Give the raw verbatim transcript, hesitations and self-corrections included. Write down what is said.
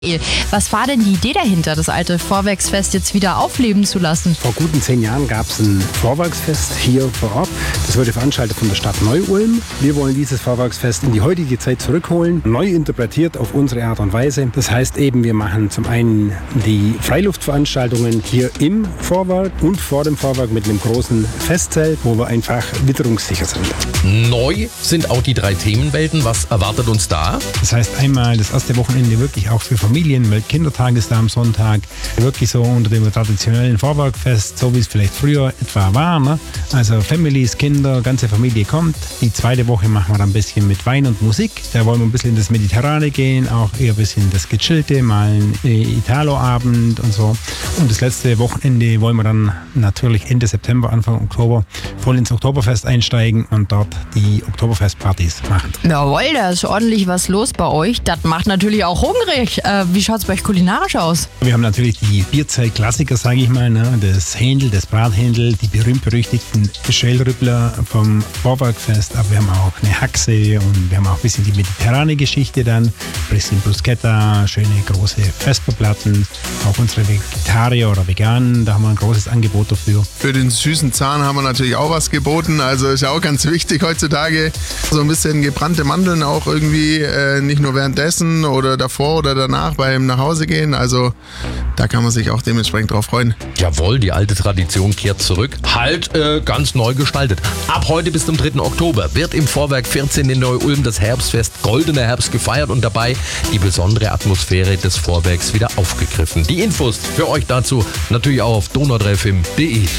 Was war denn die Idee dahinter, das alte Vorwerksfest jetzt wieder aufleben zu lassen? Vor guten zehn Jahren gab es ein Vorwerksfest hier vor Ort. Das wurde veranstaltet von der Stadt Neu-Ulm. Wir wollen dieses Vorwerksfest in die heutige Zeit zurückholen, neu interpretiert auf unsere Art und Weise. Das heißt eben, wir machen zum einen die Freiluftveranstaltungen hier im Vorwerk und vor dem Vorwerk mit einem großen Festzelt, wo wir einfach witterungssicher sind. Neu sind auch die drei Themenwelten. Was erwartet uns da? Das heißt einmal das erste Wochenende wirklich auch für Familien, weil Kindertag ist da am Sonntag. Wirklich so unter dem traditionellen Vorwerkfest, so wie es vielleicht früher etwa war. Ne? Also Families, Kinder, ganze Familie kommt. Die zweite Woche machen wir dann ein bisschen mit Wein und Musik. Da wollen wir ein bisschen in das Mediterrane gehen, auch eher ein bisschen das Gechillte, mal ein Italo-Abend und so. Und das letzte Wochenende wollen wir dann natürlich Ende September, Anfang Oktober voll ins Oktoberfest einsteigen und dort die Oktoberfestpartys machen. Jawohl, da ist ordentlich was los bei euch. Das macht natürlich auch hungrig. Äh, wie schaut es bei euch kulinarisch aus? Wir haben natürlich die Bierzeit-Klassiker, sage ich mal, ne? Das Händel, das Brathändel, die berühmt-berüchtigten Schellrüppler vom Vorwerkfest. Aber wir haben auch eine Haxe und wir haben auch ein bisschen die mediterrane Geschichte dann. Ein bisschen Bruschetta, schöne große Vesperplatten. Auch unsere Vegetarier oder Veganen, da haben wir ein großes Angebot dafür. Für den süßen Zahn haben wir natürlich auch was geboten. Also ist ja auch ganz wichtig heutzutage. So ein bisschen gebrannte Mandeln auch irgendwie, äh, nicht nur währenddessen oder davor oder danach beim Nachhausegehen. Also da kann man sich auch dementsprechend drauf freuen. Jawohl, die alte Tradition kehrt zurück. Halt äh, ganz neu gestaltet. Ab heute bis zum dritten Oktober wird im Vorwerk vierzehn in Neu-Ulm das Herbstfest Goldener Herbst gefeiert und dabei die besondere Atmosphäre des Vorwerks wieder aufgegriffen. Die Infos für euch dazu natürlich auch auf donau drei fm punkt de.